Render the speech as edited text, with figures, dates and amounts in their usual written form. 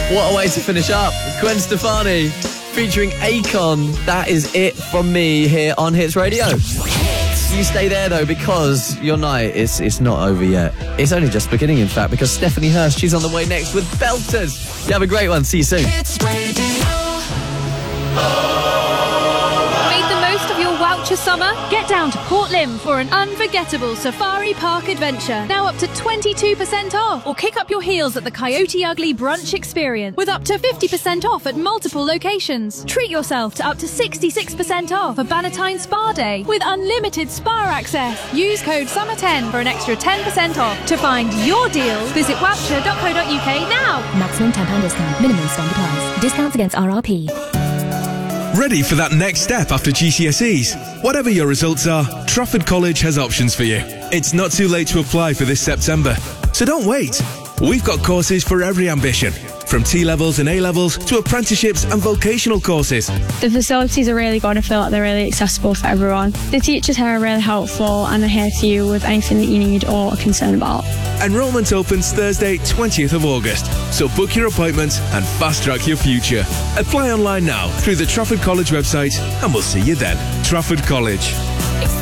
What a way to finish up. Gwen Stefani featuring Akon. That is it from me here on Hits Radio. You stay there though, because your night is not over yet. It's only just beginning, in fact, because Stephanie Hurst, she's on the way next with Belters. You have a great one. See you soon. Hits Radio. Made the most of your Woucher summer? Get down to Port Lim for an unforgettable safari park adventure. Now up to 22% off. Or kick up your heels at the Coyote Ugly Brunch Experience with up to 50% off at multiple locations. Treat yourself to up to 66% off a Bannatyne Spa Day with unlimited spa access. Use code SUMMER10 for an extra 10% off. To find your deals, visit woucher.co.uk now. Maximum £10 discount. Minimum spend applies. Discounts against RRP. Ready for that next step after GCSEs? Whatever your results are, Trafford College has options for you. It's not too late to apply for this September, so don't wait. We've got courses for every ambition, from T-levels and A-levels to apprenticeships and vocational courses. The facilities are really good. I feel like they're really accessible for everyone. The teachers here are really helpful and they're here for you with anything that you need or are concerned about. Enrolment opens Thursday, 20th of August, so book your appointment and fast-track your future. Apply online now through the Trafford College website and we'll see you then. Trafford College.